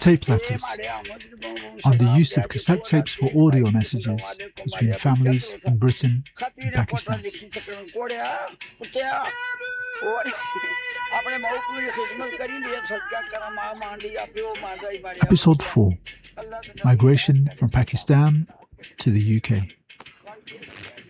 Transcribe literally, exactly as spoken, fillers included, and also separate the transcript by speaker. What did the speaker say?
Speaker 1: Tape letters, on the use of cassette tapes for audio messages between families in Britain and Pakistan. Episode four. Migration from Pakistan to the U K.